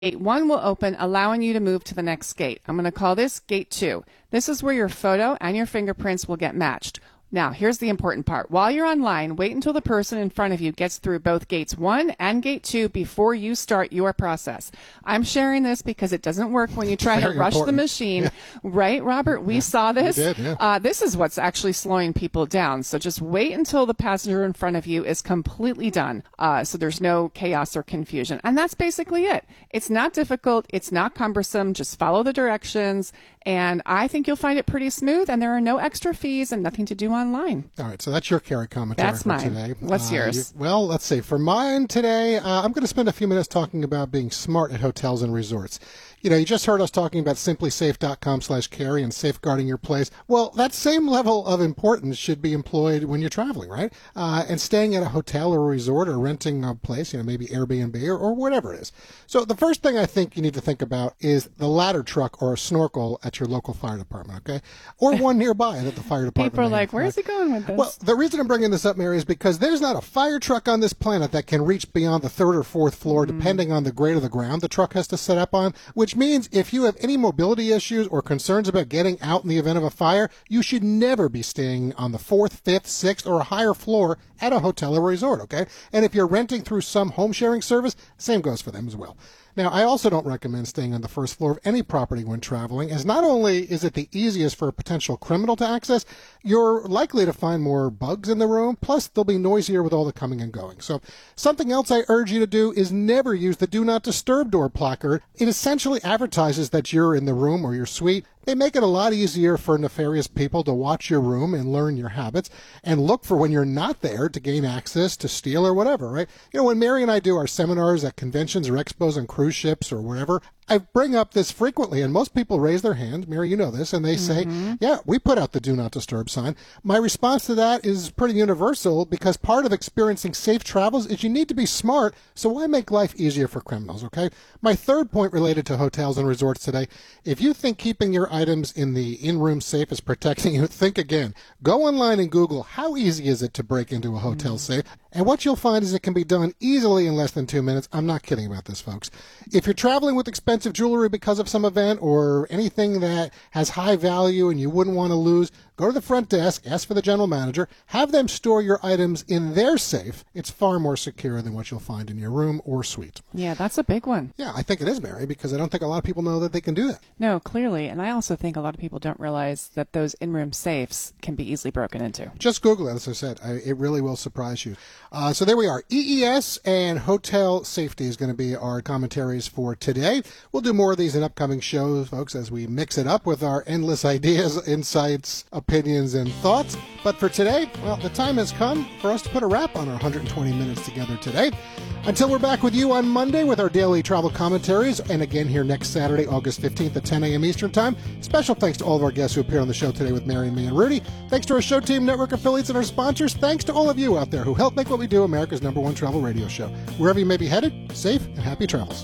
Gate 1 will open, allowing you to move to the next gate. I'm going to call this Gate 2. This is where your photo and your fingerprints will get matched. Now, here's the important part. While you're online, wait until the person in front of you gets through both Gates 1 and Gate 2 before you start your process. I'm sharing this because it doesn't work when you try to rush the machine. Yeah. Right, Robert? We saw this. We did, yeah. This is what's actually slowing people down. So just wait until the passenger in front of you is completely done, so there's no chaos or confusion. And that's basically it. It's not difficult. It's not cumbersome. Just follow the directions. And I think you'll find it pretty smooth, and there are no extra fees and nothing to do online. All right, so that's your Carrie commentary that's for mine. today. What's yours? Well, let's see. For mine today, I'm going to spend a few minutes talking about being smart at hotels and resorts. You know, you just heard us talking about simplysafe.com/Carrie and safeguarding your place. Well, that same level of importance should be employed when you're traveling, right? And staying at a hotel or a resort or renting a place, maybe Airbnb or whatever it is. So the first thing I think you need to think about is the ladder truck or a snorkel at your local fire department, okay? Or one nearby that the fire department People are like, where's he going with this? Well, the reason I'm bringing this up, Mary, is because there's not a fire truck on this planet that can reach beyond the third or fourth floor, depending on the grade of the ground the truck has to set up on, which means if you have any mobility issues or concerns about getting out in the event of a fire, you should never be staying on the fourth, fifth, sixth, or a higher floor at a hotel or resort, okay? And if you're renting through some home sharing service, same goes for them as well. Now, I also don't recommend staying on the first floor of any property when traveling, as not only is it the easiest for a potential criminal to access, you're likely to find more bugs in the room, plus they'll be noisier with all the coming and going. So something else I urge you to do is never use the Do Not Disturb door placard. It essentially advertises that you're in the room or your suite. They make it a lot easier for nefarious people to watch your room and learn your habits and look for when you're not there to gain access, to steal or whatever, right? When Mary and I do our seminars at conventions or expos on cruise ships or wherever, I bring up this frequently, and most people raise their hand. Mary, you know this, and they say, yeah, we put out the Do Not Disturb sign. My response to that is pretty universal because part of experiencing safe travels is you need to be smart, so why make life easier for criminals, okay? My third point related to hotels and resorts today, if you think keeping your items in the in-room safe is protecting you, think again. Go online and Google how easy is it to break into a hotel safe, and what you'll find is it can be done easily in less than 2 minutes. I'm not kidding about this, folks. If you're traveling with expensive jewelry because of some event or anything that has high value and you wouldn't want to lose, go to the front desk, ask for the general manager, have them store your items in their safe. It's far more secure than what you'll find in your room or suite. Yeah, that's a big one. Yeah, I think it is, Mary, because I don't think a lot of people know that they can do that. No, clearly. And I also think a lot of people don't realize that those in-room safes can be easily broken into. Just Google it, as I said. It really will surprise you. So there we are. EES and hotel safety is going to be our commentaries for today. We'll do more of these in upcoming shows, folks, as we mix it up with our endless ideas, insights, opinions, and thoughts. But for today, well, the time has come for us to put a wrap on our 120 minutes together today. Until we're back with you on Monday with our daily travel commentaries, and again here next Saturday, August 15th at 10 a.m. Eastern Time. Special thanks to all of our guests who appeared on the show today with Mary, me, and Rudy. Thanks to our show team, network affiliates, and our sponsors. Thanks to all of you out there who help make what we do America's #1 travel radio show. Wherever you may be headed, safe and happy travels.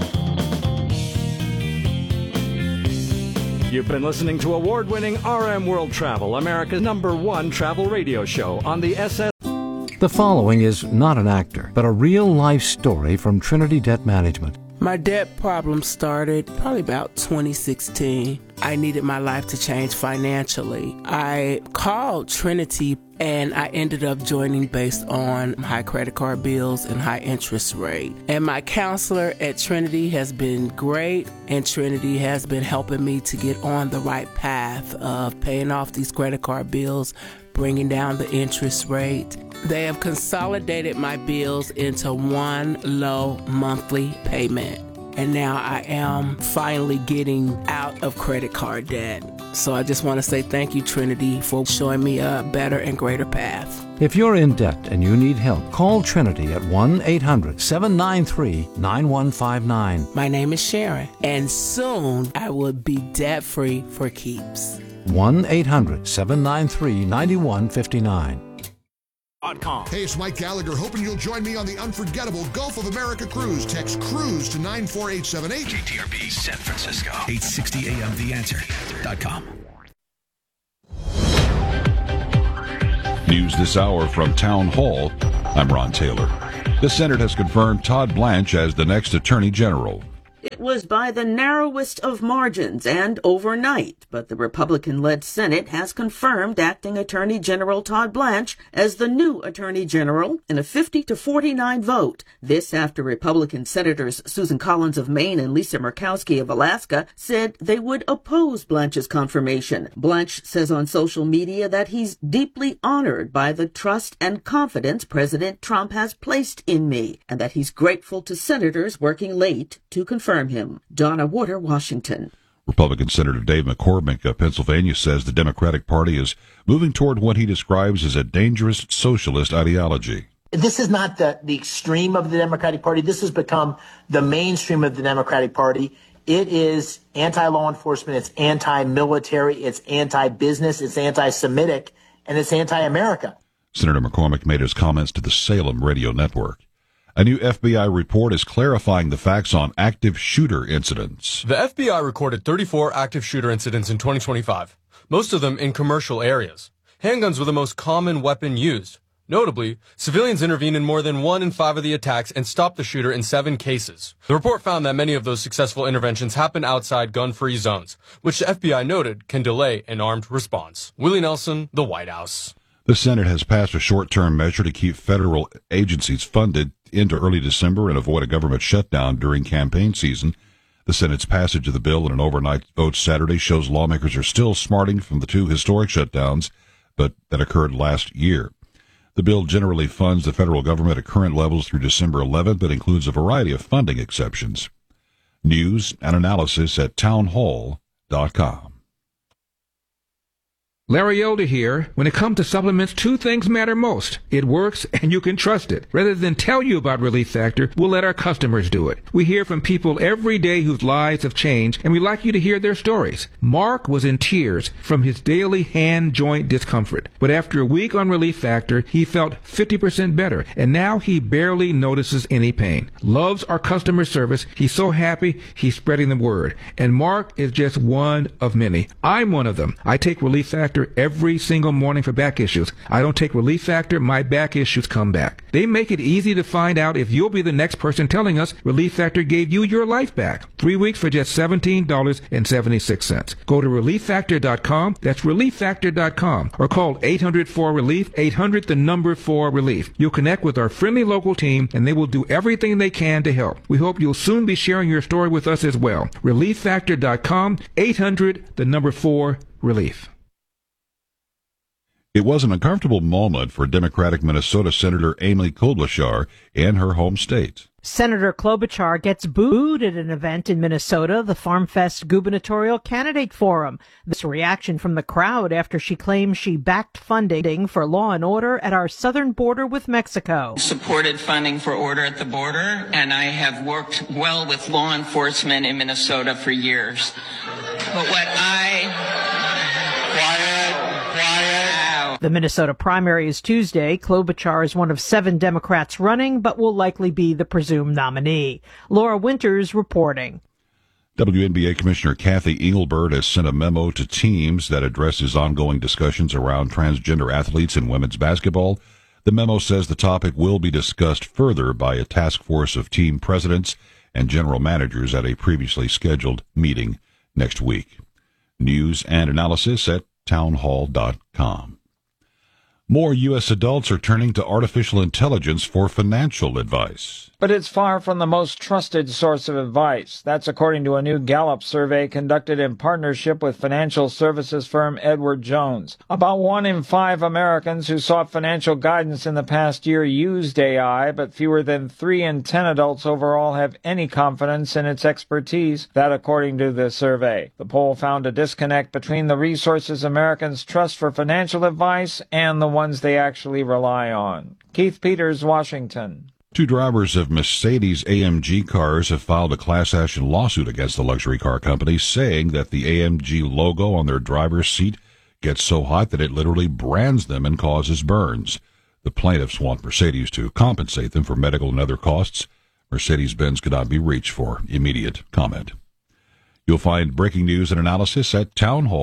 You've been listening to award-winning RM World Travel, America's #1 travel radio show on the SS. The following is not an actor, but a real-life story from Trinity Debt Management. My debt problem started probably about 2016. I needed my life to change financially. I called Trinity and I ended up joining based on high credit card bills and high interest rate. And my counselor at Trinity has been great, and Trinity has been helping me to get on the right path of paying off these credit card bills, bringing down the interest rate. They have consolidated my bills into one low monthly payment. And now I am finally getting out of credit card debt. So I just want to say thank you, Trinity, for showing me a better and greater path. If you're in debt and you need help, call Trinity at 1-800-793-9159. My name is Sharon, and soon I will be debt-free for keeps. 1-800-793-9159. Hey, it's Mike Gallagher, hoping you'll join me on the unforgettable Gulf of America cruise. Text CRUISE to 94878. KTRB San Francisco, 860 AM TheAnswer.com. News this hour from Town Hall. I'm Ron Taylor. The Senate has confirmed Todd Blanche as the next Attorney General. It was by the narrowest of margins and overnight, but the Republican-led Senate has confirmed Acting Attorney General Todd Blanche as the new Attorney General in a 50-49 vote. This after Republican Senators Susan Collins of Maine and Lisa Murkowski of Alaska said they would oppose Blanche's confirmation. Blanche says on social media that he's deeply honored by the trust and confidence President Trump has placed in me, and that he's grateful to senators working late to confirm him. Donna Warder, Washington. Republican Senator Dave McCormick of Pennsylvania says the Democratic Party is moving toward what he describes as a dangerous socialist ideology. This is not the extreme of the Democratic Party. This has become the mainstream of the Democratic Party. It is anti-law enforcement, it's anti-military, it's anti-business, it's anti-Semitic, and it's anti-America. Senator McCormick made his comments to the Salem Radio Network. A new FBI report is clarifying the facts on active shooter incidents. The FBI recorded 34 active shooter incidents in 2025, most of them in commercial areas. Handguns were the most common weapon used. Notably, civilians intervened in more than 1 in 5 of the attacks and stopped the shooter in 7 cases. The report found that many of those successful interventions happened outside gun-free zones, which the FBI noted can delay an armed response. Willie Nelson, the White House. The Senate has passed a short-term measure to keep federal agencies funded into early December and avoid a government shutdown during campaign season. The Senate's passage of the bill in an overnight vote Saturday shows lawmakers are still smarting from the 2 historic shutdowns that occurred last year. The bill generally funds the federal government at current levels through December 11th, but includes a variety of funding exceptions. News and analysis at townhall.com. Larry Elder here. When it comes to supplements, 2 things matter most. It works and you can trust it. Rather than tell you about Relief Factor, we'll let our customers do it. We hear from people every day whose lives have changed, and we like you to hear their stories. Mark was in tears from his daily hand joint discomfort, but after a week on Relief Factor, he felt 50% better, and now he barely notices any pain. Loves our customer service. He's so happy he's spreading the word. And Mark is just one of many. I'm one of them. I take Relief Factor every single morning for back issues. I don't take Relief Factor, my back issues come back. They make it easy to find out if you'll be the next person telling us Relief Factor gave you your life back. 3 weeks for just $17.76. Go to ReliefFactor.com. That's ReliefFactor.com. Or call 800-4RELIEF, 800-4RELIEF. You'll connect with our friendly local team, and they will do everything they can to help. We hope you'll soon be sharing your story with us as well. ReliefFactor.com, 800-4RELIEF. It was an uncomfortable moment for Democratic Minnesota Senator Amy Klobuchar in her home state. Senator Klobuchar gets booed at an event in Minnesota, the FarmFest Gubernatorial Candidate Forum. This reaction from the crowd after she claims she backed funding for law and order at our southern border with Mexico. Supported funding for order at the border, and I have worked well with law enforcement in Minnesota for years. But what Quiet. The Minnesota primary is Tuesday. Klobuchar is one of 7 Democrats running, but will likely be the presumed nominee. Laura Winters reporting. WNBA Commissioner Kathy Engelbert has sent a memo to teams that addresses ongoing discussions around transgender athletes in women's basketball. The memo says the topic will be discussed further by a task force of team presidents and general managers at a previously scheduled meeting next week. News and analysis at townhall.com. More U.S. adults are turning to artificial intelligence for financial advice. But it's far from the most trusted source of advice. That's according to a new Gallup survey conducted in partnership with financial services firm Edward Jones. About 1 in 5 Americans who sought financial guidance in the past year used AI, but fewer than 3 in 10 adults overall have any confidence in its expertise. That according to the survey. The poll found a disconnect between the resources Americans trust for financial advice and the ones they actually rely on. Keith Peters, Washington. 2 drivers of Mercedes-AMG cars have filed a class action lawsuit against the luxury car company, saying that the AMG logo on their driver's seat gets so hot that it literally brands them and causes burns. The plaintiffs want Mercedes to compensate them for medical and other costs. Mercedes-Benz could not be reached for immediate comment. You'll find breaking news and analysis at townhall.com.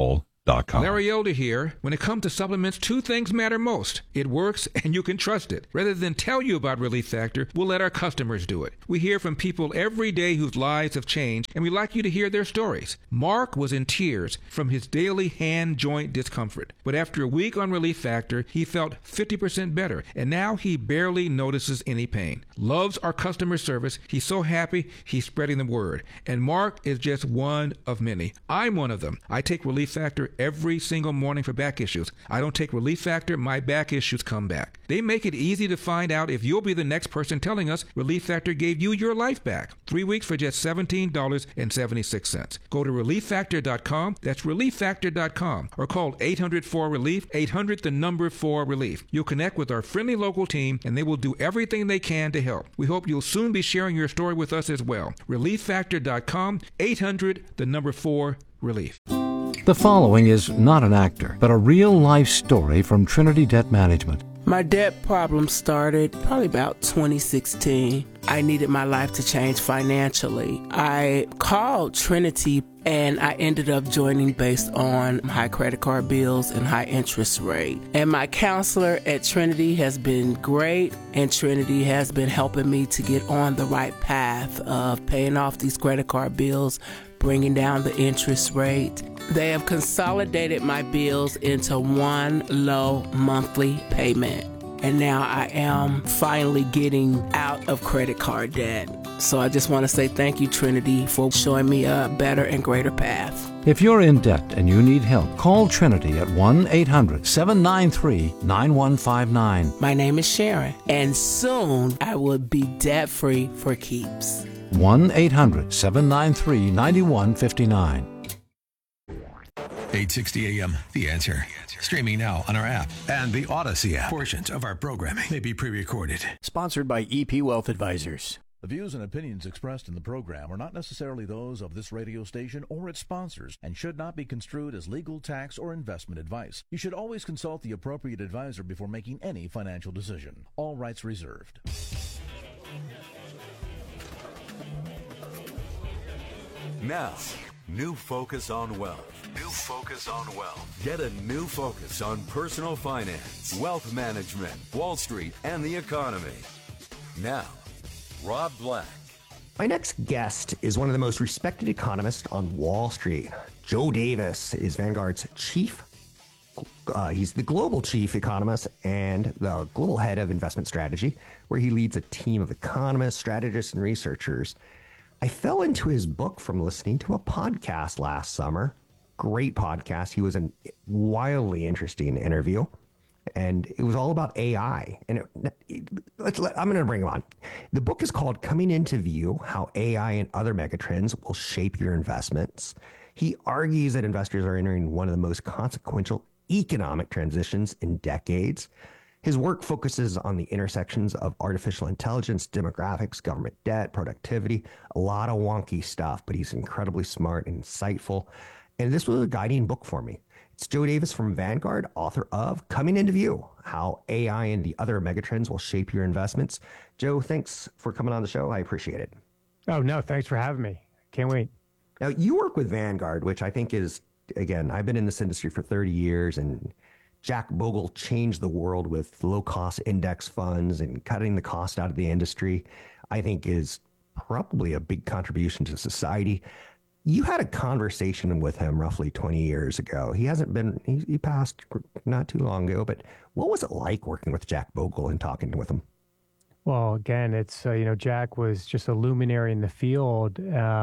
Larry Elder here. When it comes to supplements, two things matter most. It works, and you can trust it. Rather than tell you about Relief Factor, we'll let our customers do it. We hear from people every day whose lives have changed, and we'd like you to hear their stories. Mark was in tears from his daily hand joint discomfort. But after a week on Relief Factor, he felt 50% better, and now he barely notices any pain. Loves our customer service. He's so happy, he's spreading the word. And Mark is just one of many. I'm one of them. I take Relief Factor every single morning for back issues. I don't take Relief Factor, my back issues come back. They make it easy to find out if you'll be the next person telling us Relief Factor gave you your life back. 3 weeks for just $17.76. Go to ReliefFactor.com. That's ReliefFactor.com. Or call 800-4RELIEF, 800-4RELIEF. You'll connect with our friendly local team, and they will do everything they can to help. We hope you'll soon be sharing your story with us as well. ReliefFactor.com, 800-4RELIEF. The following is not an actor, but a real-life story from Trinity Debt Management. My debt problem started probably about 2016. I needed my life to change financially. I called Trinity and I ended up joining based on high credit card bills and high interest rate. And my counselor at Trinity has been great, and Trinity has been helping me to get on the right path of paying off these credit card bills, bringing down the interest rate. They have consolidated my bills into one low monthly payment. And now I am finally getting out of credit card debt. So I just want to say thank you, Trinity, for showing me a better and greater path. If you're in debt and you need help, call Trinity at 1-800-793-9159. My name is Sharon, and soon I will be debt-free for keeps. 1-800-793-9159. 860 AM, The Answer. Streaming now on our app and the Odyssey app. Portions of our programming may be pre-recorded. Sponsored by EP Wealth Advisors. The views and opinions expressed in the program are not necessarily those of this radio station or its sponsors and should not be construed as legal, tax, or investment advice. You should always consult the appropriate advisor before making any financial decision. All rights reserved. Now, new focus on wealth. New focus on wealth. Get a new focus on personal finance, wealth management, Wall Street, and the economy. Now, Rob Black. My next guest is one of the most respected economists on Wall Street. Joe Davis is Vanguard's chief. He's the global chief economist and the global head of investment strategy, where he leads a team of economists, strategists, and researchers. I fell into his book from listening to a podcast last summer. Great podcast. He was a wildly interesting interview, and it was all about AI. And I'm going to bring him on. The book is called Coming Into View: How AI and Other Megatrends Will Shape Your Investments. He argues that investors are entering one of the most consequential economic transitions in decades. His work focuses on the intersections of artificial intelligence, demographics, government debt, productivity, a lot of wonky stuff, but he's incredibly smart and insightful. And this was a guiding book for me. It's Joe Davis from Vanguard, author of Coming Into View: How AI and the Other Megatrends Will Shape Your Investments. Joe, thanks for coming on the show. I appreciate it. Oh, no, thanks for having me. Can't wait. Now, you work with Vanguard, which I think is, again, I've been in this industry for 30 years, and Jack Bogle changed the world with low-cost index funds and cutting the cost out of the industry, I think is probably a big contribution to society. You had a conversation with him roughly 20 years ago. He passed not too long ago, but what was it like working with Jack Bogle and talking with him? Well, again, it's, Jack was just a luminary in the field.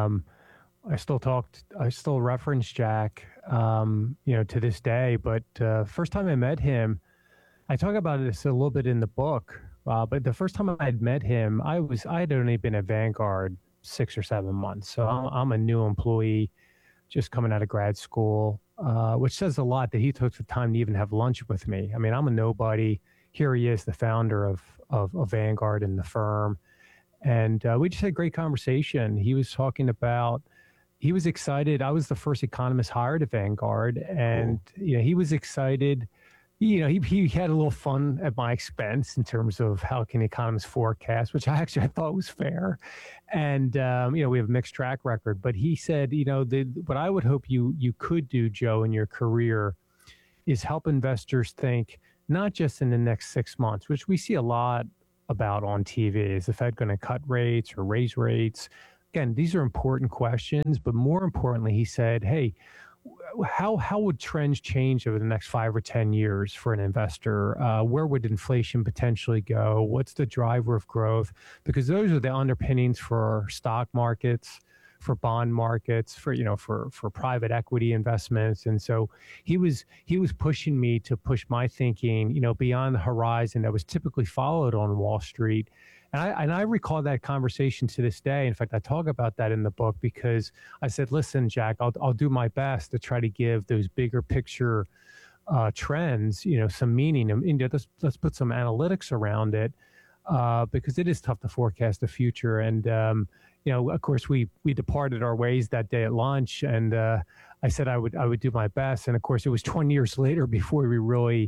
I still reference Jack, to this day, but first time I met him, I talk about this a little bit in the book, but the first time I had met him, I had only been at Vanguard 6 or 7 months. So I'm a new employee just coming out of grad school, which says a lot that he took the time to even have lunch with me. I mean, I'm a nobody. Here he is, the founder of Vanguard and the firm. And we just had a great conversation. He was talking about, he was excited. I was the first economist hired at Vanguard. And he was excited, he had a little fun at my expense in terms of how can economists forecast, which I thought was fair. And, we have a mixed track record. But he said, what I would hope you could do, Joe, in your career is help investors think not just in the next 6 months, which we see a lot about on TV. Is the Fed going to cut rates or raise rates? Again, these are important questions. But more importantly, he said, hey, how would trends change over the next 5 or 10 years for an investor? Where would inflation potentially go? What's the driver of growth? Because those are the underpinnings for stock markets, for bond markets, for private equity investments. And so he was pushing me to push my thinking, beyond the horizon that was typically followed on Wall Street. And I recall that conversation to this day. In fact, I talk about that in the book because I said, listen, Jack, I'll do my best to try to give those bigger picture trends, some meaning. And let's put some analytics around it because it is tough to forecast the future. And, of course, we departed our ways that day at lunch. And I said I would do my best. And, of course, it was 20 years later before we really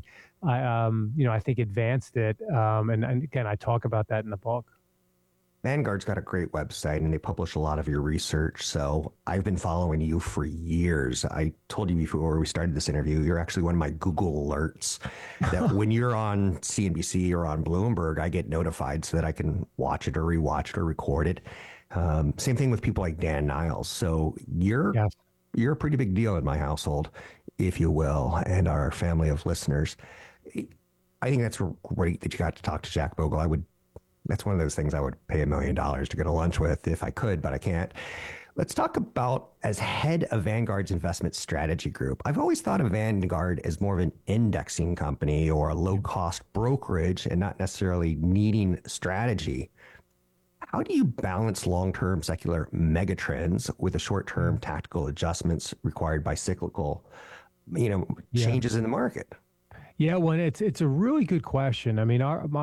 I think advanced it. And again, I talk about that in the book. Vanguard's got a great website and they publish a lot of your research. So I've been following you for years. I told you before we started this interview, you're actually one of my Google alerts that when you're on CNBC or on Bloomberg, I get notified so that I can watch it or rewatch it or record it. Same thing with people like Dan Niles. So you're a pretty big deal in my household, if you will, and our family of listeners. I think that's great that you got to talk to Jack Bogle. That's one of those things I would pay $1 million to go to lunch with if I could, but I can't. Let's talk about as head of Vanguard's investment strategy group. I've always thought of Vanguard as more of an indexing company or a low-cost brokerage and not necessarily needing strategy. How do you balance long-term secular megatrends with the short-term tactical adjustments required by cyclical, changes in the market? Yeah, well, it's a really good question. I mean,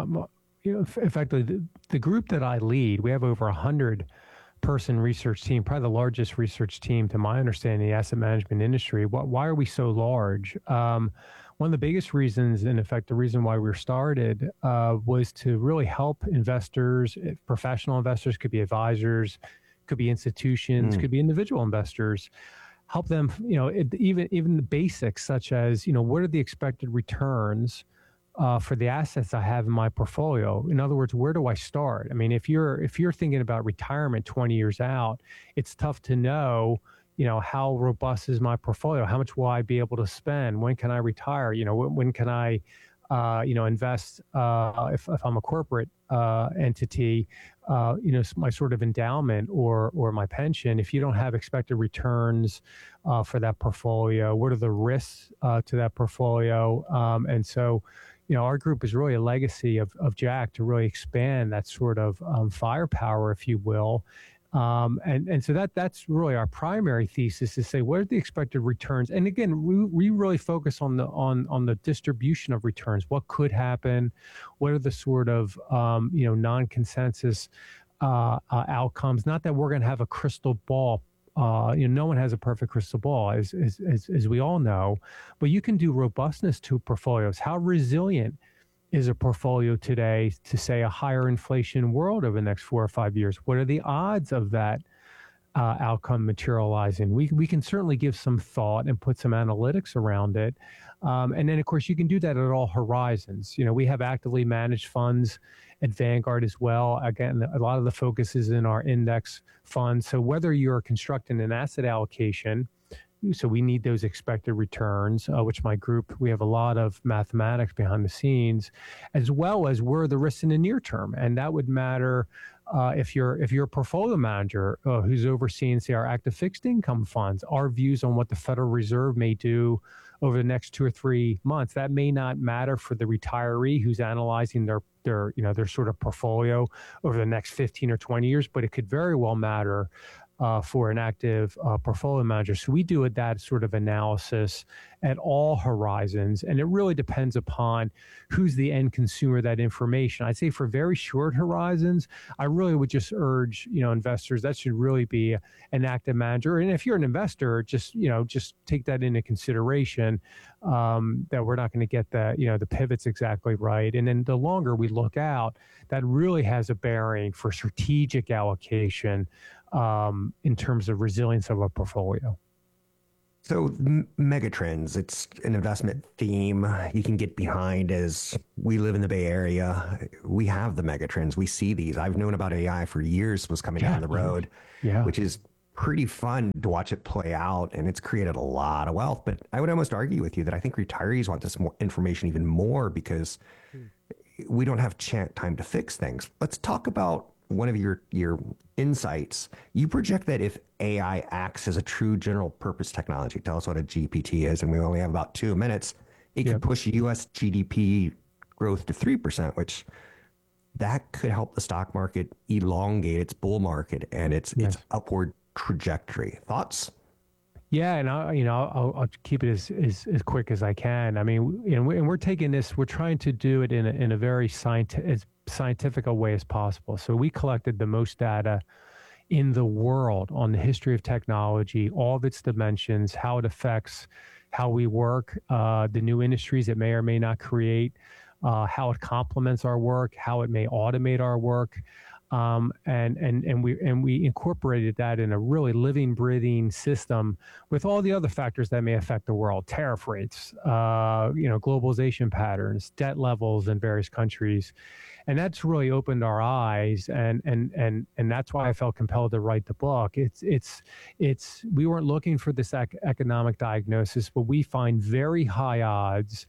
effectively, the group that I lead, we have over 100-person research team, probably the largest research team, to my understanding, the asset management industry. Why are we so large? One of the biggest reasons, and in fact, the reason why we were started was to really help investors, professional investors, could be advisors, could be institutions, could be individual investors, help them, even the basics such as, what are the expected returns for the assets I have in my portfolio? In other words, where do I start? I mean, if you're thinking about retirement 20 years out, it's tough to know, how robust is my portfolio? How much will I be able to spend? When can I retire? When can I, invest if I'm a corporate entity, my sort of endowment or my pension. If you don't have expected returns for that portfolio, what are the risks to that portfolio? And so, our group is really a legacy of Jack to really expand that sort of firepower, if you will. And so that's really our primary thesis, to say what are the expected returns. And again, we really focus on the distribution of returns. What could happen? What are the sort of non-consensus outcomes? Not that we're going to have a crystal ball. No one has a perfect crystal ball, as we all know, but you can do robustness to portfolios. How resilient is a portfolio today to, say, a higher inflation world over the next 4 or 5 years? What are the odds of that outcome materializing? We can certainly give some thought and put some analytics around it. And then, of course, you can do that at all horizons. We have actively managed funds at Vanguard as well. Again, a lot of the focus is in our index funds. So whether you're constructing an asset allocation, so we need those expected returns, which my group, we have a lot of mathematics behind the scenes, as well as where are the risks in the near term. And that would matter if you're a portfolio manager who's overseeing, say, our active fixed income funds, our views on what the Federal Reserve may do over the next 2 or 3 months. That may not matter for the retiree who's analyzing their sort of portfolio over the next 15 or 20 years, but it could very well matter for an active portfolio manager. So we do that sort of analysis at all horizons, and it really depends upon who's the end consumer of that information. I'd say for very short horizons, I really would just urge, investors, that should really be an active manager. And if you're an investor, just take that into consideration, that we're not going to get the pivots exactly right. And then the longer we look out, that really has a bearing for strategic allocation in terms of resilience of a portfolio. So megatrends, it's an investment theme you can get behind. As we live in the Bay Area, we have the megatrends. We see these. I've known about AI for years, was coming down the road, which is pretty fun to watch it play out, and it's created a lot of wealth. But I would almost argue with you that I think retirees want this more information even more because we don't have time to fix things. Let's talk about one of your insights. You project that if AI acts as a true general purpose technology, tell us what a GPT is, and we only have about 2 minutes, it could push U.S. GDP growth to 3%, which that could help the stock market elongate its bull market and its upward trajectory. Thoughts? Yeah, and I'll keep it as quick as I can. I mean, and we're taking this, we're trying to do it in a very scientific a way as possible. So we collected the most data in the world on the history of technology, all of its dimensions, how it affects how we work, the new industries it may or may not create, how it complements our work, how it may automate our work. And we incorporated that in a really living, breathing system with all the other factors that may affect the world: tariff rates, globalization patterns, debt levels in various countries, and that's really opened our eyes. And that's why I felt compelled to write the book. It's we weren't looking for this economic diagnosis, but we find very high odds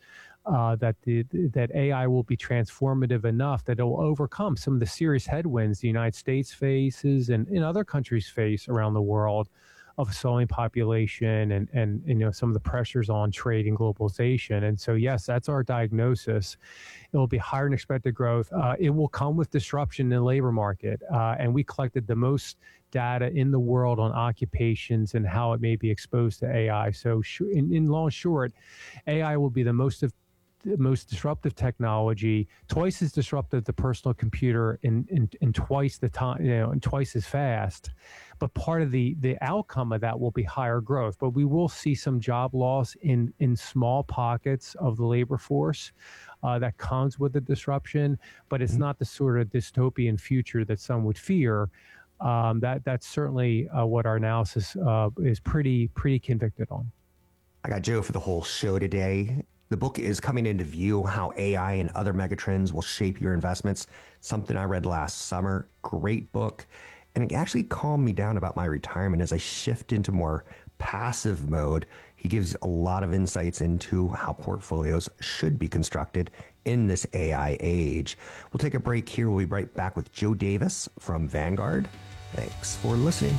that AI will be transformative enough that it will overcome some of the serious headwinds the United States faces and other countries face around the world of a slowing population and some of the pressures on trade and globalization. And so, yes, that's our diagnosis. It will be higher than expected growth. It will come with disruption in the labor market. And we collected the most data in the world on occupations and how it may be exposed to AI. So in long and short, AI will be the most disruptive technology, twice as disruptive the personal computer in twice the time, and twice as fast. But part of the outcome of that will be higher growth. But we will see some job loss in small pockets of the labor force that comes with the disruption. But it's not the sort of dystopian future that some would fear. That's certainly what our analysis is pretty convicted on. I got Joe for the whole show today. The book is Coming Into View: How AI and Other Megatrends Will Shape Your Investments. Something I read last summer. Great book. And it actually calmed me down about my retirement as I shift into more passive mode. He gives a lot of insights into how portfolios should be constructed in this AI age. We'll take a break here. We'll be right back with Joe Davis from Vanguard. Thanks for listening.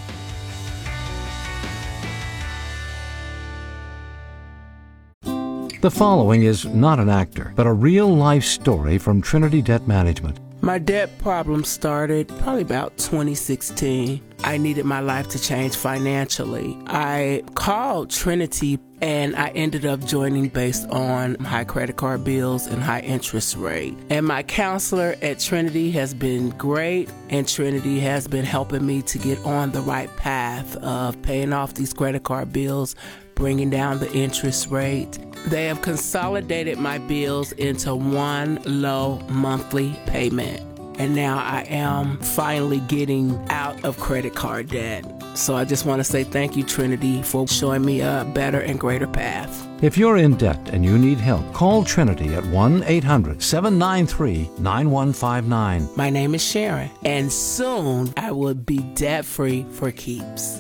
The following is not an actor, but a real-life story from Trinity Debt Management. My debt problem started probably about 2016. I needed my life to change financially. I called Trinity and I ended up joining based on high credit card bills and high interest rate. And my counselor at Trinity has been great, and Trinity has been helping me to get on the right path of paying off these credit card bills, bringing down the interest rate. They have consolidated my bills into one low monthly payment. And now I am finally getting out of credit card debt. So I just want to say thank you, Trinity, for showing me a better and greater path. If you're in debt and you need help, call Trinity at 1-800-793-9159. My name is Sharon, and soon I will be debt-free for keeps.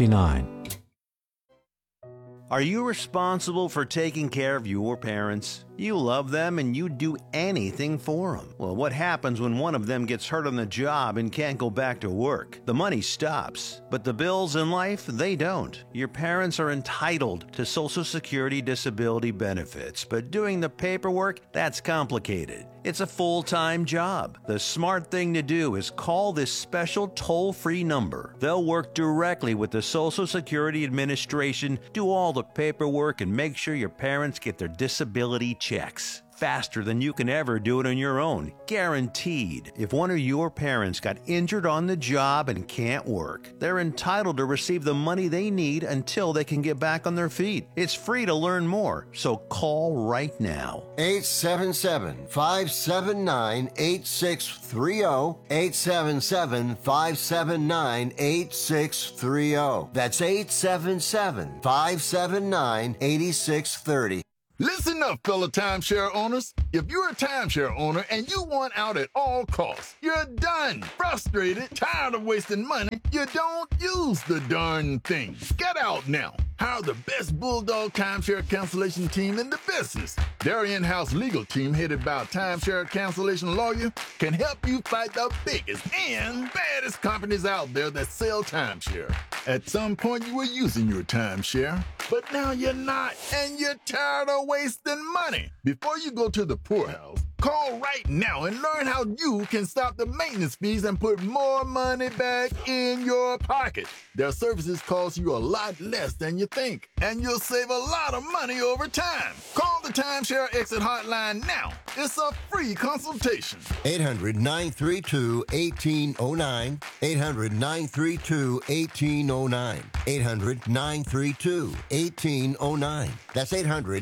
1-800-793-9159. Are you responsible for taking care of your parents? You love them and you'd do anything for them. Well, what happens when one of them gets hurt on the job and can't go back to work? The money stops, but the bills in life, they don't. Your parents are entitled to Social Security disability benefits, but doing the paperwork, that's complicated. It's a full-time job. The smart thing to do is call this special toll-free number. They'll work directly with the Social Security Administration, do all the paperwork, and make sure your parents get their disability checks. Faster than you can ever do it on your own. Guaranteed. If one of your parents got injured on the job and can't work, they're entitled to receive the money they need until they can get back on their feet. It's free to learn more, so call right now. 877-579-8630. 877-579-8630. That's 877-579-8630. Listen up, fellow timeshare owners. If you're a timeshare owner and you want out at all costs, you're done, frustrated, tired of wasting money, you don't use the darn thing. Get out now. Hire the best Bulldog timeshare cancellation team in the business. Their in-house legal team, headed by a timeshare cancellation lawyer, can help you fight the biggest and baddest companies out there that sell timeshare. At some point, you were using your timeshare, but now you're not, and you're tired of wasting money. Before you go to the poorhouse, call right now and learn how you can stop the maintenance fees and put more money back in your pocket. Their services cost you a lot less than you think, and you'll save a lot of money over time. Call the Timeshare Exit Hotline now. It's a free consultation. 800-932-1809. 800-932-1809. 800-932-1809. That's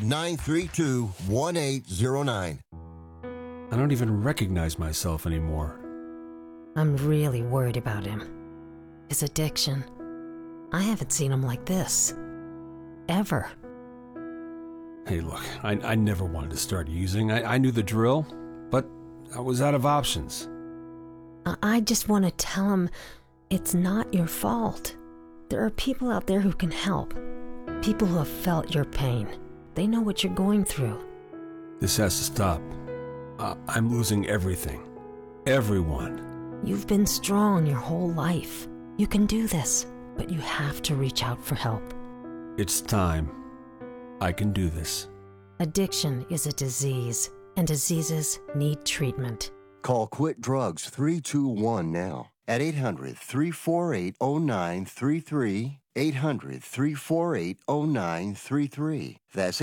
800-932-1809. I don't even recognize myself anymore. I'm really worried about him. His addiction. I haven't seen him like this. Ever. Hey, look, I never wanted to start using. I knew the drill, but I was out of options. I just want to tell him it's not your fault. There are people out there who can help. People who have felt your pain. They know what you're going through. This has to stop. I'm losing everything. Everyone. You've been strong your whole life. You can do this, but you have to reach out for help. It's time. I can do this. Addiction is a disease, and diseases need treatment. Call Quit Drugs 321 now at 800-348-0933. 800-348-0933. That's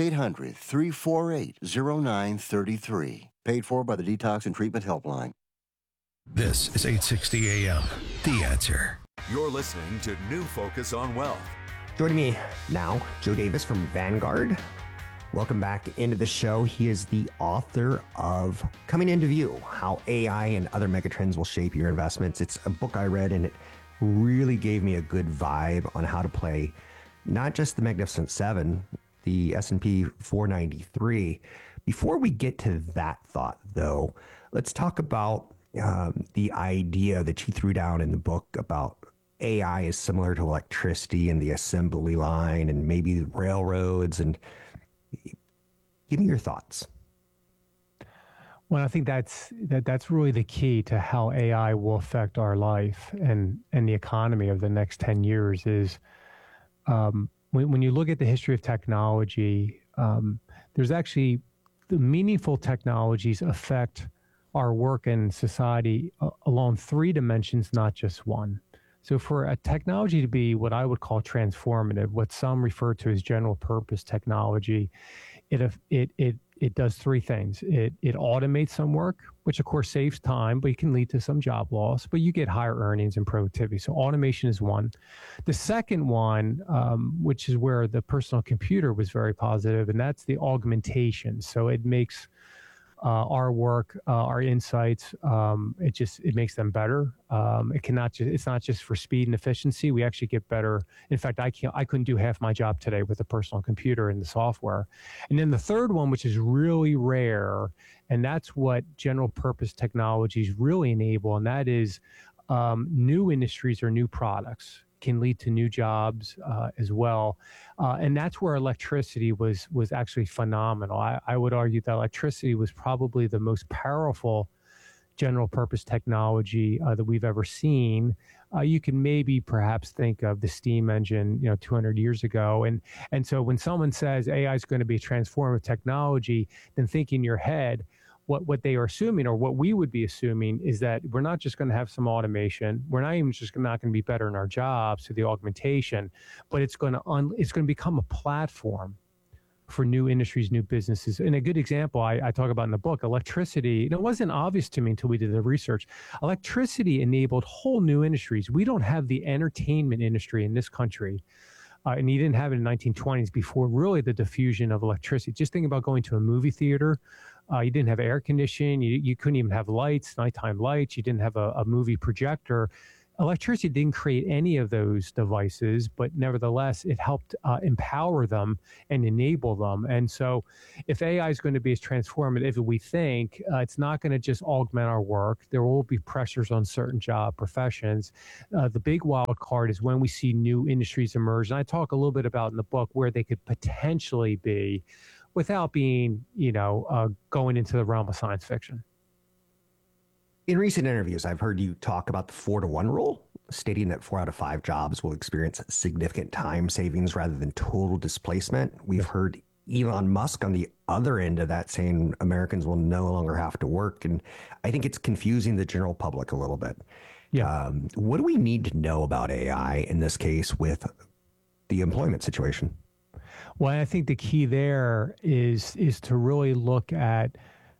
800-348-0933. Paid for by the Detox and Treatment Helpline. This is 860 AM. The Answer. You're listening to New Focus on Wealth. Joining me now, Joe Davis from Vanguard. Welcome back into the show. He is the author of Coming Into View, How AI and Other Megatrends Will Shape Your Investments. It's a book I read, and it really gave me a good vibe on how to play not just the Magnificent Seven, the S&P 493. Before we get to that thought, though, let's talk about the idea that you threw down in the book about AI is similar to electricity and the assembly line and maybe railroads. And give me your thoughts. Well, I think that's really the key to how AI will affect our life and the economy of the next 10 years is when you look at the history of technology, there's actually the meaningful technologies affect our work and society along three dimensions, not just one. So for a technology to be what I would call transformative, what some refer to as general purpose technology, it does three things. It automates some work, which of course saves time, but it can lead to some job loss, but you get higher earnings and productivity. So automation is one. The second one, which is where the personal computer was very positive, and that's the augmentation. So it makes our work, our insights, it makes them better. It's not just for speed and efficiency. We actually get better. In fact, I couldn't do half my job today with a personal computer and the software. And then the third one, which is really rare, and that's what general purpose technologies really enable, and that is new industries or new products can lead to new jobs as well. And that's where electricity was actually phenomenal. I would argue that electricity was probably the most powerful general purpose technology that we've ever seen. You can maybe perhaps think of the steam engine, 200 years ago. And so when someone says AI is going to be a transformative technology, then think in your head, what they are assuming, or what we would be assuming, is that we're not just going to have some automation. We're not even just not going to be better in our jobs through the augmentation, but it's going to become a platform for new industries, new businesses. And a good example I talk about in the book, electricity, and it wasn't obvious to me until we did the research. Electricity enabled whole new industries. We don't have the entertainment industry in this country. And you didn't have it in the 1920s before really the diffusion of electricity. Just think about going to a movie theater. You didn't have air conditioning. You couldn't even have lights, nighttime lights. You didn't have a movie projector. Electricity didn't create any of those devices, but nevertheless, it helped empower them and enable them. And so if AI is going to be as transformative as we think, it's not going to just augment our work. There will be pressures on certain job professions. The big wild card is when we see new industries emerge. And I talk a little bit about in the book where they could potentially be without being, going into the realm of science fiction. In recent interviews, I've heard you talk about the 4-to-1 rule, stating that 4 out of 5 jobs will experience significant time savings rather than total displacement. We've heard Elon Musk on the other end of that saying Americans will no longer have to work. And I think it's confusing the general public a little bit. Yeah. What do we need to know about AI in this case with the employment situation? Well, I think the key there is to really look at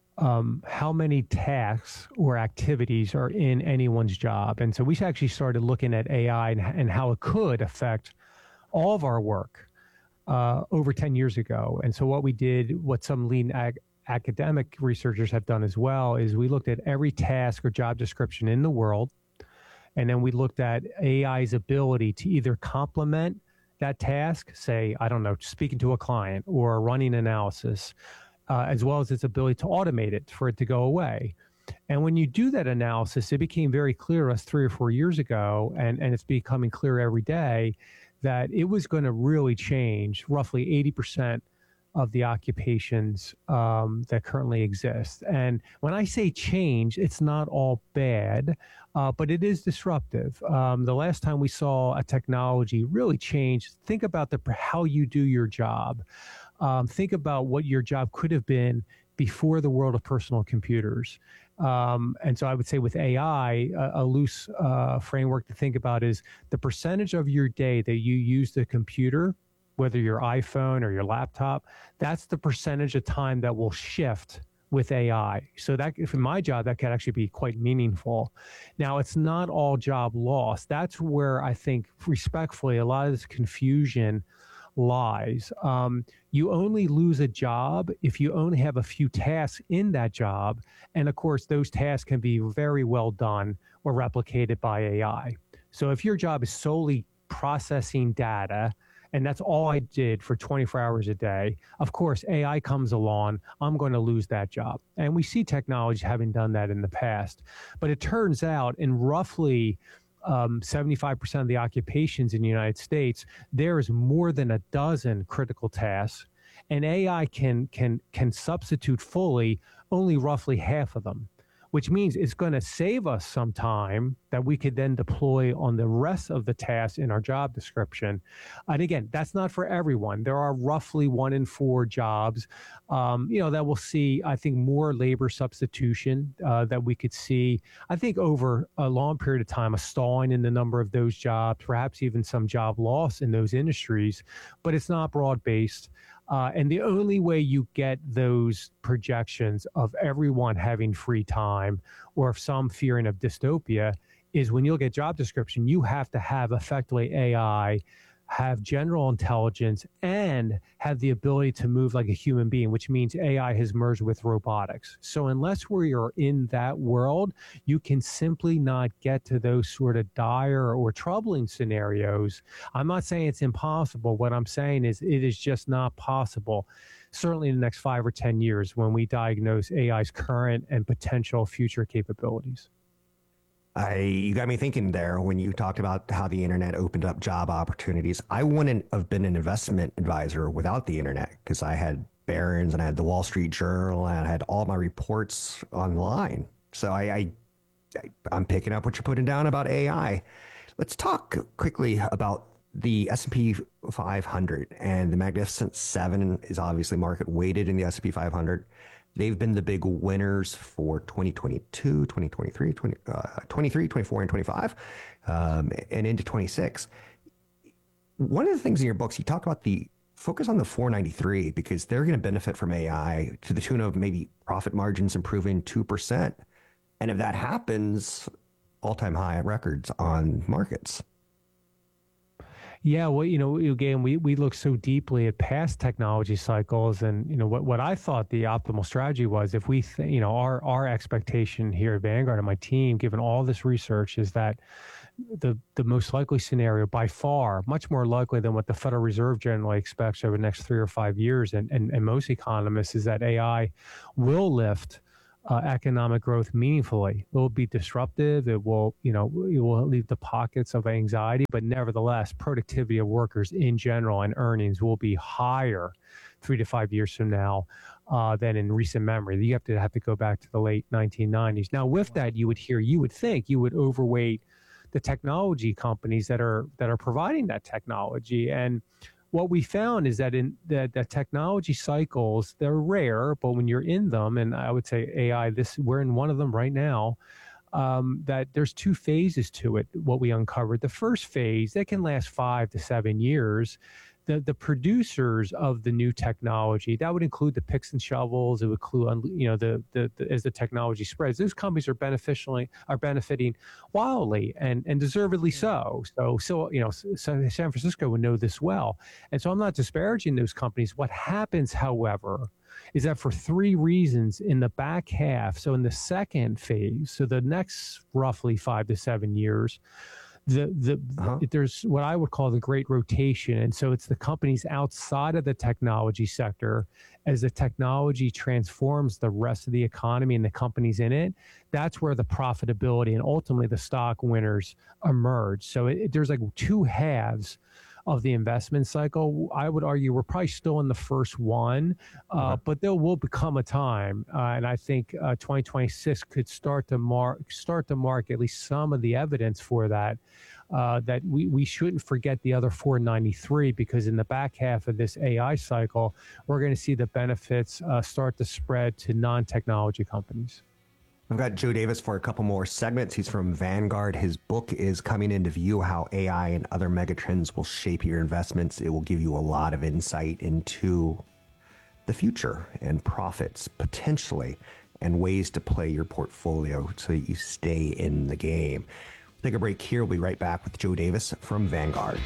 how many tasks or activities are in anyone's job. And so we actually started looking at AI and how it could affect all of our work over 10 years ago. And so what we did, what some leading academic researchers have done as well, is we looked at every task or job description in the world. And then we looked at AI's ability to either complement that task, say, I don't know, speaking to a client or running analysis, as well as its ability to automate it for it to go away. And when you do that analysis, it became very clear to us 3 or 4 years ago, and it's becoming clear every day, that it was going to really change roughly 80% of the occupations that currently exist. And when I say change, it's not all bad, but it is disruptive. The last time we saw a technology really change, think about how you do your job. Think about what your job could have been before the world of personal computers. And so I would say with AI, a loose framework to think about is the percentage of your day that you use the computer, whether your iPhone or your laptop, that's the percentage of time that will shift with AI. So that, for my job, that could actually be quite meaningful. Now, it's not all job loss. That's where I think, respectfully, a lot of this confusion lies. You only lose a job if you only have a few tasks in that job. And of course, those tasks can be very well done or replicated by AI. So if your job is solely processing data, and that's all I did for 24 hours a day, of course, AI comes along, I'm going to lose that job. And we see technology having done that in the past. But it turns out in roughly 75% of the occupations in the United States, there is more than a dozen critical tasks, and AI can substitute fully only roughly half of them, which means it's going to save us some time that we could then deploy on the rest of the tasks in our job description. And again, that's not for everyone. There are roughly 1 in 4 jobs, that will see, I think, more labor substitution that we could see, I think, over a long period of time, a stalling in the number of those jobs, perhaps even some job loss in those industries, but it's not broad-based. And the only way you get those projections of everyone having free time or some fearing of dystopia is when you look at job description, you have to have effectively AI, have general intelligence, and have the ability to move like a human being, which means AI has merged with robotics. So unless we are in that world, you can simply not get to those sort of dire or troubling scenarios. I'm not saying it's impossible. What I'm saying is it is just not possible, certainly in the next 5 or 10 years when we diagnose AI's current and potential future capabilities. You got me thinking there when you talked about how the internet opened up job opportunities. I wouldn't have been an investment advisor without the internet, because I had Barron's and I had the Wall Street Journal and I had all my reports online. So I'm picking up what you're putting down about AI. Let's talk quickly about the S&P 500, and the Magnificent Seven is obviously market weighted in the S&P 500. They've been the big winners for 2022, 2023, 23, 24, and 25, and into 26. One of the things in your books, you talk about the focus on the 493, because they're going to benefit from AI to the tune of maybe profit margins improving 2%. And if that happens, all-time high records on markets. Yeah, well, again, we look so deeply at past technology cycles, and what I thought the optimal strategy was, if we, our expectation here at Vanguard and my team, given all this research, is that the most likely scenario, by far, much more likely than what the Federal Reserve generally expects over the next 3 or 5 years, and most economists, is that AI will lift economic growth meaningfully. It will be disruptive. It will leave the pockets of anxiety, but nevertheless, productivity of workers in general and earnings will be higher 3 to 5 years from now than in recent memory. You have to go back to the late 1990s. Now, with that, you would think you would overweight the technology companies that are providing that technology. And what we found is that in the technology cycles, they're rare, but when you're in them, and I would say AI, we're in one of them right now, that there's 2 phases to it, what we uncovered. The first phase, that can last 5 to 7 years. The producers of the new technology, that would include the picks and shovels. It would include, as the technology spreads, those companies are benefiting wildly and deservedly so. So San Francisco would know this well. And so I'm not disparaging those companies. What happens, however, is that for 3 reasons in the back half, so in the second phase, so the next roughly 5 to 7 years, there's what I would call the great rotation. And so it's the companies outside of the technology sector, as the technology transforms the rest of the economy and the companies in it, that's where the profitability and ultimately the stock winners emerge. So there's like 2 halves of the investment cycle. I would argue we're probably still in the first one, but there will become a time, and I think 2026 could start to mark at least some of the evidence for that. That we shouldn't forget the other 493, because in the back half of this AI cycle, we're going to see the benefits start to spread to non-technology companies. I've got Joe Davis for a couple more segments. He's from Vanguard. His book is Coming Into View: How AI and Other Megatrends Will Shape Your Investments. It will give you a lot of insight into the future and profits, potentially, and ways to play your portfolio so that you stay in the game. We'll take a break here. We'll be right back with Joe Davis from Vanguard.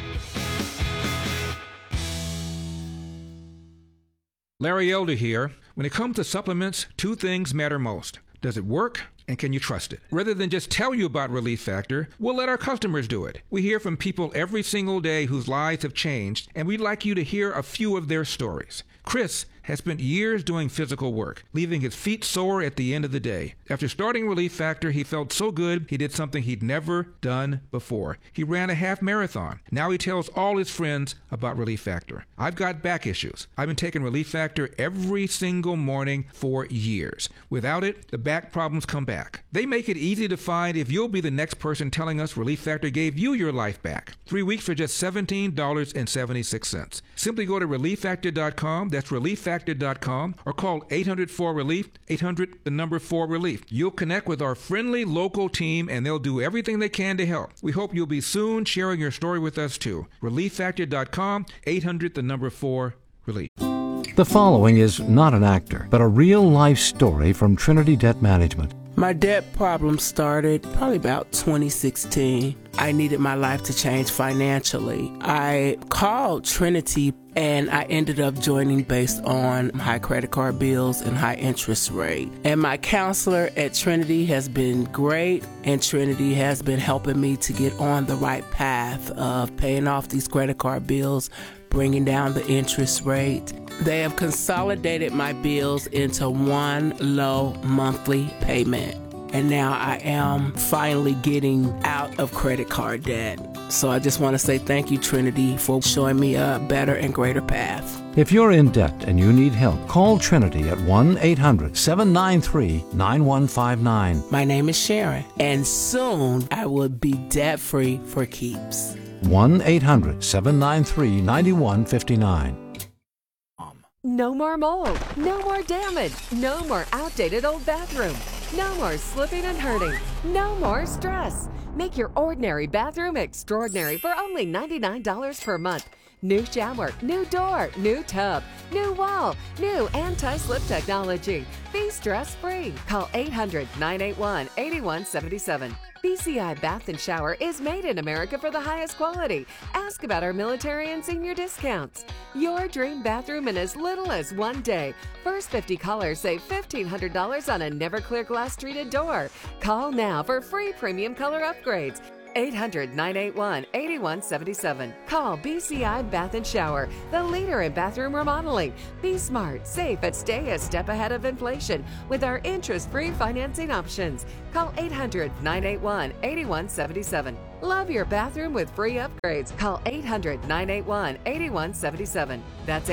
Larry Elder here. When it comes to supplements, 2 things matter most. Does it work? And can you trust it? Rather than just tell you about Relief Factor, we'll let our customers do it. We hear from people every single day whose lives have changed, and we'd like you to hear a few of their stories. Chris has spent years doing physical work, leaving his feet sore at the end of the day. After starting Relief Factor, he felt so good he did something he'd never done before. He ran a half marathon. Now he tells all his friends about Relief Factor. I've got back issues. I've been taking Relief Factor every single morning for years. Without it, the back problems come back. They make it easy to find if you'll be the next person telling us Relief Factor gave you your life back. 3 weeks for just $17.76. Simply go to ReliefFactor.com. That's ReliefFactor.com, or call 800-4RELIEF, 800-4RELIEF. You'll connect with our friendly local team, and they'll do everything they can to help. We hope you'll be soon sharing your story with us too. ReliefFactor.com, 800-4RELIEF. The following is not an actor, but a real-life story from Trinity Debt Management. My debt problem started probably about 2016. I needed my life to change financially. I called Trinity and I ended up joining based on high credit card bills and high interest rate. And my counselor at Trinity has been great, and Trinity has been helping me to get on the right path of paying off these credit card bills, bringing down the interest rate. They have consolidated my bills into one low monthly payment. and now I am finally getting out of credit card debt. So I just want to say thank you, Trinity, for showing me a better and greater path. If you're in debt and you need help, call Trinity at 1-800-793-9159. My name is Sharon, and soon I will be debt-free for keeps. 1-800-793-9159. No more mold, no more damage, no more outdated old bathroom, no more slipping and hurting, no more stress. Make your ordinary bathroom extraordinary for only $99 per month. New shower, new door, new tub, new wall, new anti-slip technology. Be stress-free. Call 800-981-8177. BCI Bath and Shower is made in America for the highest quality. Ask about our military and senior discounts. Your dream bathroom in as little as 1 day. First 50 callers save $1,500 on a never clear glass treated door. Call now for free premium color upgrades. 800-981-8177. Call BCI Bath and Shower, the leader in bathroom remodeling. Be smart, safe, and stay a step ahead of inflation with our interest-free financing options. Call 800-981-8177. Love your bathroom with free upgrades. Call 800-981-8177. That's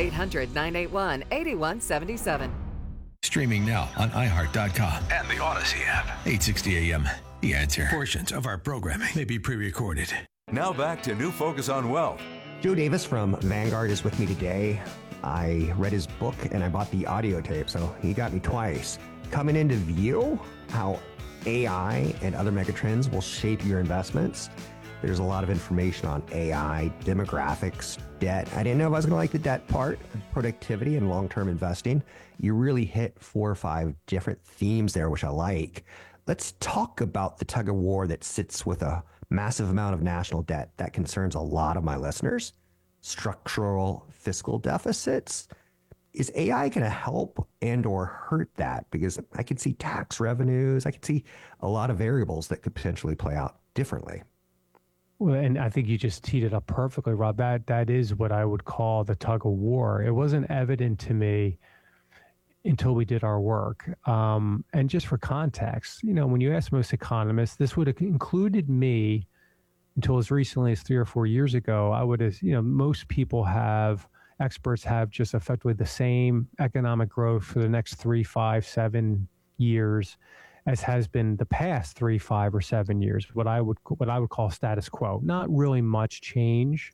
800-981-8177. Streaming now on iHeart.com and the Odyssey app. 860 AM. The Answer. Portions of our programming may be pre-recorded. Now back to New Focus on Wealth. Joe Davis from Vanguard is with me today. I read his book and I bought the audio tape, so he got me twice. Coming into view, how AI and other megatrends will shape your investments. There's a lot of information on AI, demographics, debt. I didn't know if I was going to like the debt part, productivity and long-term investing. You really hit 4 or 5 different themes there, which I like. Let's talk about the tug of war that sits with a massive amount of national debt that concerns a lot of my listeners. Structural fiscal deficits. Is AI going to help and or hurt that? Because I can see tax revenues. I can see a lot of variables that could potentially play out differently. Well, and I think you just teed it up perfectly, Rob. That is what I would call the tug of war. It wasn't evident to me until we did our work. And just for context, when you ask most economists, this would have included me until as recently as 3 or 4 years ago. I would have, most experts have just effectively the same economic growth for the next 3, 5, 7 years as has been the past 3, 5, or 7 years, what I would call status quo. Not really much change.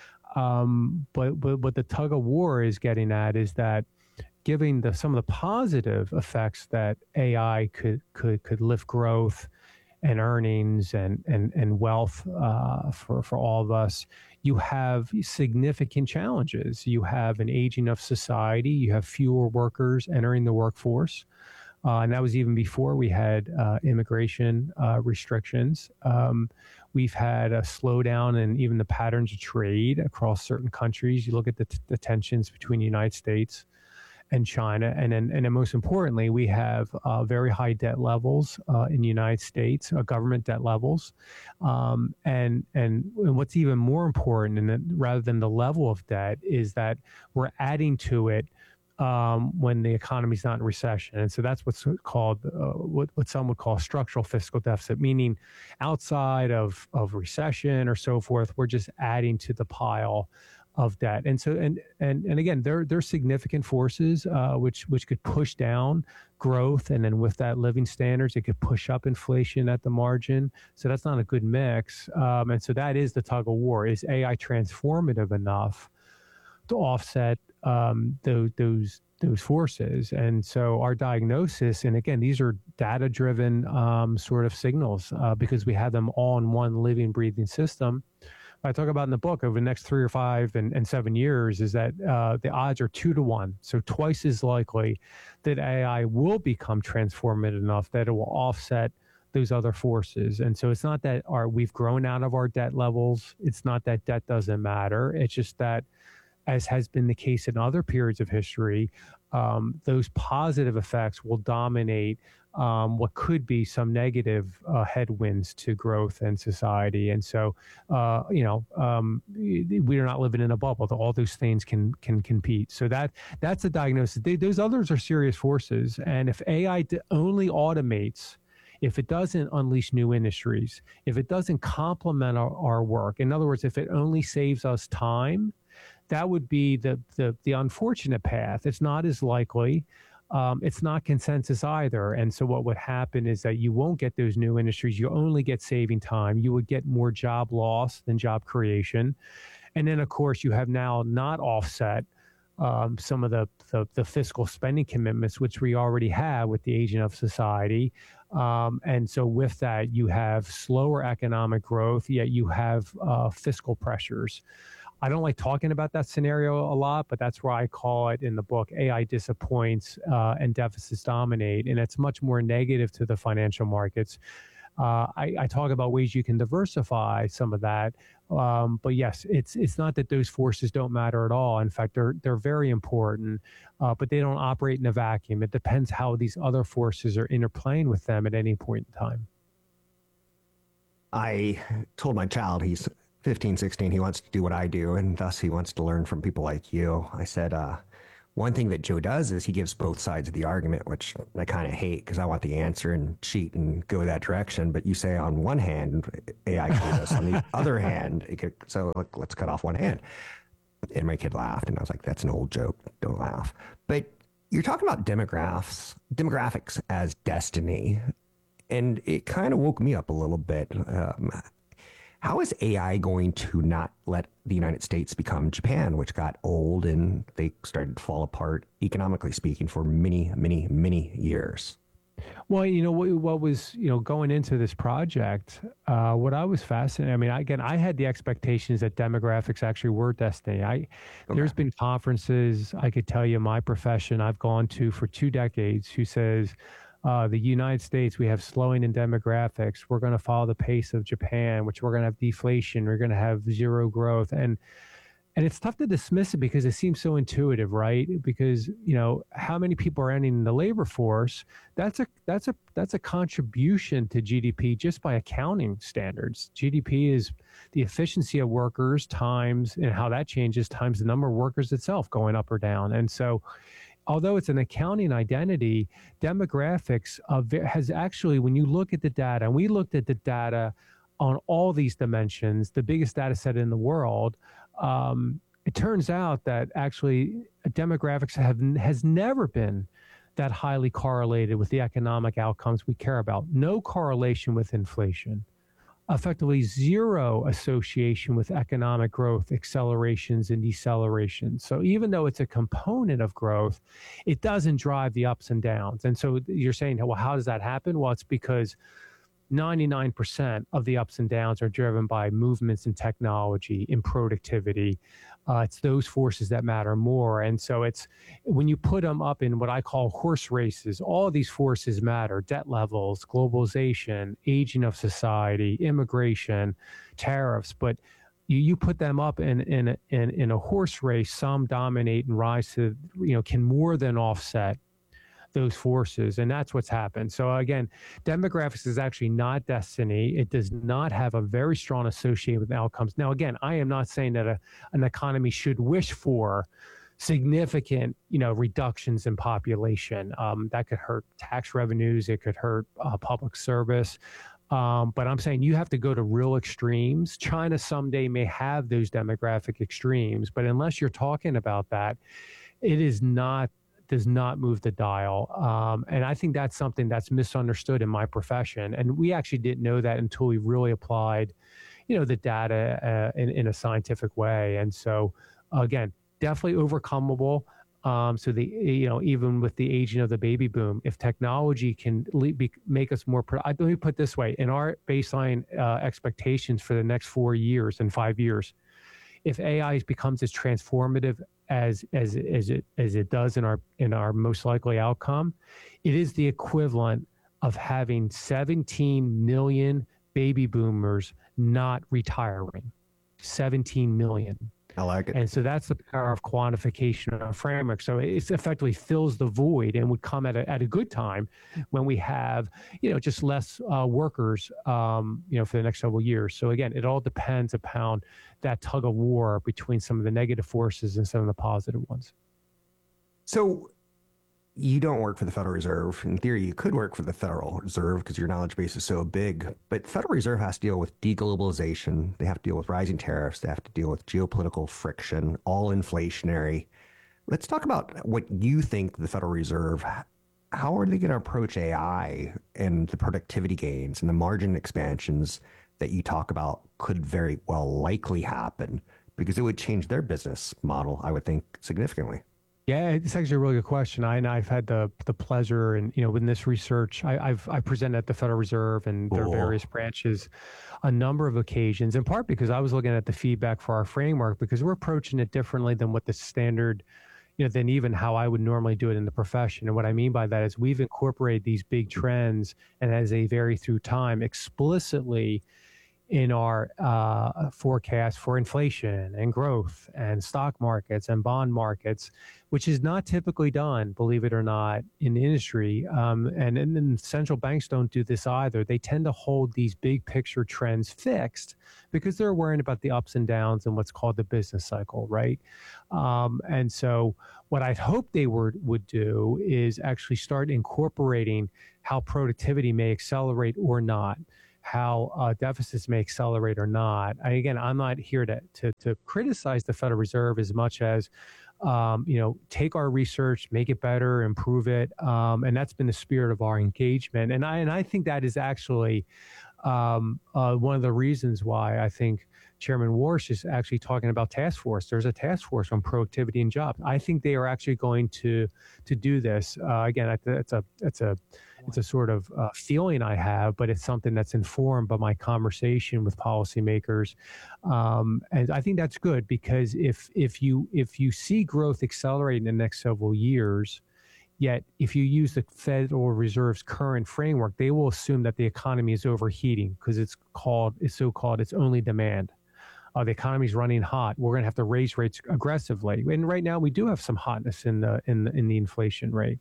But what the tug of war is getting at is that giving some of the positive effects that AI could lift growth and earnings and wealth for all of us, you have significant challenges. You have an aging of society. You have fewer workers entering the workforce. And that was even before we had immigration restrictions. We've had a slowdown in even the patterns of trade across certain countries. You look at the tensions between the United States and China. And then most importantly, we have very high debt levels in the United States, government debt levels. And what's even more important, rather than the level of debt, is that we're adding to it when the economy's not in recession. And so that's what's called, what some would call structural fiscal deficit, meaning outside of recession or so forth, we're just adding to the pile of debt. And so, and again, there's significant forces which could push down growth, and then with that, living standards, it could push up inflation at the margin. So that's not a good mix. And so that is the tug of war. Is AI transformative enough to offset those forces? And so our diagnosis, and again, these are data-driven sort of signals because we have them all in one living, breathing system. I talk about in the book over the next 3 or 5 and 7 years is that the odds are 2 to 1. So twice as likely that AI will become transformative enough that it will offset those other forces. And so it's not that we've grown out of our debt levels. It's not that debt doesn't matter. It's just that, as has been the case in other periods of history, those positive effects will dominate what could be some negative headwinds to growth and society. And so, we are not living in a bubble. All those things can compete. So that's the diagnosis. Those others are serious forces. And if AI only automates if it doesn't unleash new industries, if it doesn't complement our work, in other words, if it only saves us time, that would be the unfortunate path. It's not as likely. It's not consensus either. And so what would happen is that you won't get those new industries. You only get saving time. You would get more job loss than job creation. And then, of course, you have now not offset some of the fiscal spending commitments, which we already have with the aging of society. And so with that, you have slower economic growth, yet you have fiscal pressures. I don't like talking about that scenario a lot, but that's why I call it in the book, AI disappoints and deficits dominate. And it's much more negative to the financial markets. I talk about ways you can diversify some of that. But yes, it's not that those forces don't matter at all. In fact, they're very important, but they don't operate in a vacuum. It depends how these other forces are interplaying with them at any point in time. I told my child, he's 15, 16, he wants to do what I do, and thus he wants to learn from people like you. I said, one thing that Joe does is he gives both sides of the argument, which I kind of hate because I want the answer and cheat and go that direction. But you say on one hand, AI can do this. On the other hand, it could, so let's cut off one hand. And my kid laughed, and I was like, that's an old joke. Don't laugh. But you're talking about demographics as destiny. And it kind of woke me up a little bit. How is AI going to not let the United States become Japan, which got old and they started to fall apart, economically speaking, for many, many, many years? Well, what was, going into this project, what I was fascinated, I had the expectations that demographics actually were destiny. There's been conferences, I could tell you my profession I've gone to for 2 decades who says, the United States, we have slowing in demographics. We're going to follow the pace of Japan, which we're going to have deflation. We're going to have zero growth. And it's tough to dismiss it because it seems so intuitive, right? Because, how many people are entering the labor force? That's a contribution to GDP just by accounting standards. GDP is the efficiency of workers times, and how that changes times the number of workers itself going up or down. And so, although it's an accounting identity, demographics has actually, when you look at the data, and we looked at the data on all these dimensions, the biggest data set in the world, it turns out that actually demographics has never been that highly correlated with the economic outcomes we care about. No correlation with inflation. Effectively zero association with economic growth, accelerations and decelerations. So even though it's a component of growth, it doesn't drive the ups and downs. And so you're saying, well, how does that happen? Well, it's because 99% of the ups and downs are driven by movements in technology, in productivity. It's those forces that matter more. And so it's when you put them up in what I call horse races, all of these forces matter: debt levels, globalization, aging of society, immigration, tariffs. But you put them up in a horse race, some dominate and rise to, can more than offset those forces. And that's what's happened. So again, demographics is actually not destiny. It does not have a very strong association with outcomes. Now, again, I am not saying that an economy should wish for significant, reductions in population. That could hurt tax revenues. It could hurt public service. But I'm saying you have to go to real extremes. China someday may have those demographic extremes, but unless you're talking about that, it does not move the dial. And I think that's something that's misunderstood in my profession. And we actually didn't know that until we really applied, the data in a scientific way. And so, again, definitely overcomable. So even with the aging of the baby boom, if technology can make us more, let me put it this way: in our baseline expectations for the next 4 years and 5 years, if AI becomes as transformative as it does in our most likely outcome, it is the equivalent of having 17 million baby boomers not retiring. 17 million. I like it. And so that's the power of quantification in our framework. So it effectively fills the void and would come at a good time when we have, just less workers, for the next several years. So again, it all depends upon that tug of war between some of the negative forces and some of the positive ones. So you don't work for the Federal Reserve. In theory, you could work for the Federal Reserve because your knowledge base is so big. But Federal Reserve has to deal with deglobalization. They have to deal with rising tariffs. They have to deal with geopolitical friction, all inflationary. Let's talk about what you think the Federal Reserve, how are they going to approach AI and the productivity gains and the margin expansions that you talk about could very well likely happen? Because it would change their business model, I would think, significantly. Yeah, it's actually a really good question. I've had the pleasure, and in this research, I presented at the Federal Reserve and their various branches a number of occasions. In part because I was looking at the feedback for our framework, because we're approaching it differently than what the standard, than even how I would normally do it in the profession. And what I mean by that is we've incorporated these big trends, and as they vary through time, explicitly in our forecast for inflation and growth and stock markets and bond markets, which is not typically done, believe it or not, in the industry. And central banks don't do this either. They tend to hold these big picture trends fixed because they're worrying about the ups and downs and what's called the business cycle, right? And so what I'd hope they would do is actually start incorporating how productivity may accelerate or not, how deficits may accelerate or not. Again, I'm not here to criticize the Federal Reserve as much as, take our research, make it better, improve it. And that's been the spirit of our engagement. And I think that is actually one of the reasons why I think Chairman Warsh is actually talking about task force. There's a task force on productivity and jobs. I think they are actually going to do this. Again, it's a sort of feeling I have, but it's something that's informed by my conversation with policymakers. And I think that's good, because if you see growth accelerating in the next several years, yet if you use the Federal Reserve's current framework, they will assume that the economy is overheating because it's only demand. The economy is running hot. We're going to have to raise rates aggressively. And right now we do have some hotness in the inflation rate.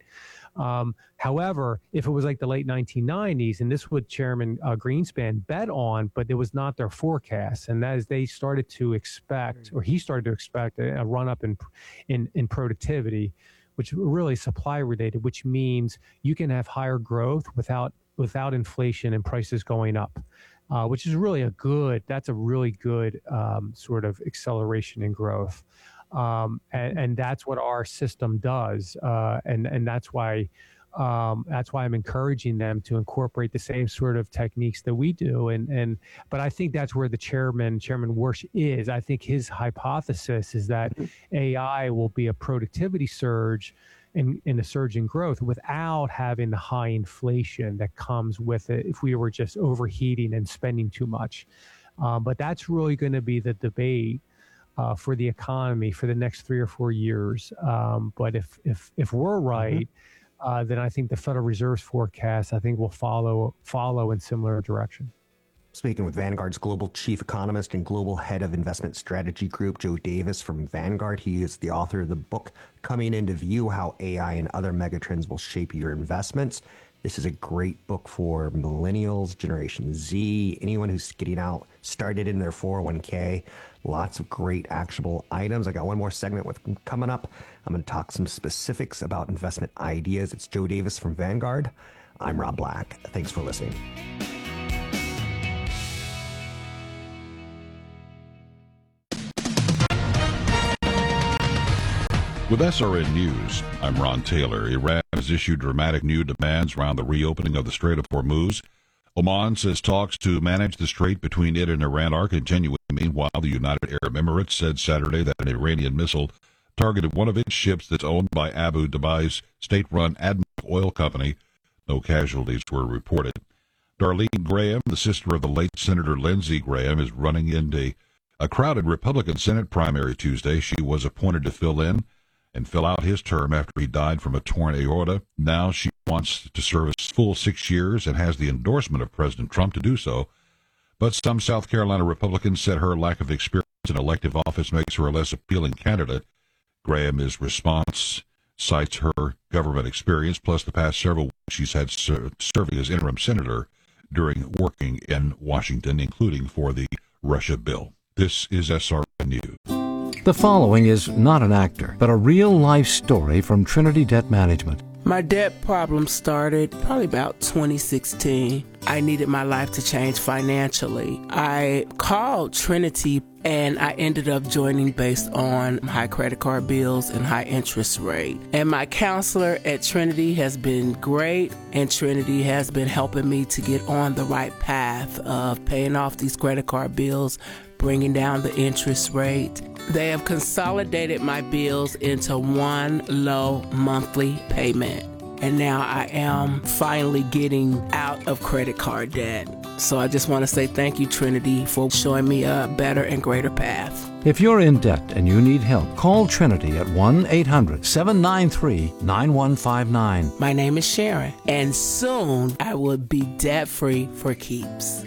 However, if it was like the late 1990s, and this would Chairman Greenspan bet on, but it was not their forecast, and that is they started to expect, or he started to expect, a run up in productivity, which really supply related, which means you can have higher growth without inflation and prices going up. Which is really that's a really good sort of acceleration in growth. And that's what our system does. And that's why I'm encouraging them to incorporate the same sort of techniques that we do. But I think that's where the Chairman Warsh is. I think his hypothesis is that AI will be a productivity surge in a surge in growth without having the high inflation that comes with it if we were just overheating and spending too much. But that's really going to be the debate for the economy for the next 3 or 4 years. But if we're right, then I think the Federal Reserve's forecast, I think, will follow in similar direction. Speaking with Vanguard's global chief economist and global head of investment strategy group, Joe Davis from Vanguard. He is the author of the book, Coming Into View, How AI and Other Megatrends Will Shape Your Investments. This is a great book for millennials, Generation Z, anyone who's getting out, started in their 401k. Lots of great actionable items. I got one more segment coming up. I'm going to talk some specifics about investment ideas. It's Joe Davis from Vanguard. I'm Rob Black. Thanks for listening. With SRN News, I'm Ron Taylor. Iran has issued dramatic new demands around the reopening of the Strait of Hormuz. Oman says talks to manage the strait between it and Iran are continuing. Meanwhile, the United Arab Emirates said Saturday that an Iranian missile targeted one of its ships that's owned by Abu Dhabi's state-run ADNOC oil company. No casualties were reported. Darlene Graham, the sister of the late Senator Lindsey Graham, is running into a crowded Republican Senate primary Tuesday. She was appointed to fill in and fill out his term after he died from a torn aorta. Now she wants to serve a full 6 years and has the endorsement of President Trump to do so. But some South Carolina Republicans said her lack of experience in elective office makes her a less appealing candidate. Graham's response cites her government experience, plus the past several weeks she's had serving as interim senator during working in Washington, including for the Russia bill. This is SRN News. The following is not an actor, but a real-life story from Trinity Debt Management. My debt problem started probably about 2016. I needed my life to change financially. I called Trinity and I ended up joining based on high credit card bills and high interest rate. And my counselor at Trinity has been great, and Trinity has been helping me to get on the right path of paying off these credit card bills, bringing down the interest rate. They have consolidated my bills into one low monthly payment. And now I am finally getting out of credit card debt. So I just want to say thank you, Trinity, for showing me a better and greater path. If you're in debt and you need help, call Trinity at 1-800-793-9159. My name is Sharon, and soon I will be debt-free for keeps.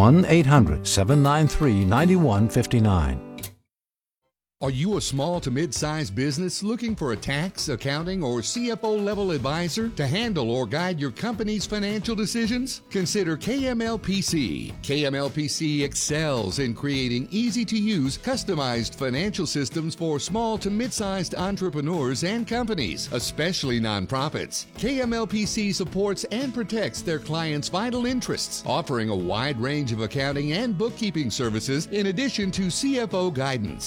1-800-793-9159. Are you a small to mid-sized business looking for a tax, accounting, or CFO-level advisor to handle or guide your company's financial decisions? Consider KMLPC. KMLPC excels in creating easy-to-use, customized financial systems for small to mid-sized entrepreneurs and companies, especially nonprofits. KMLPC supports and protects their clients' vital interests, offering a wide range of accounting and bookkeeping services in addition to CFO guidance.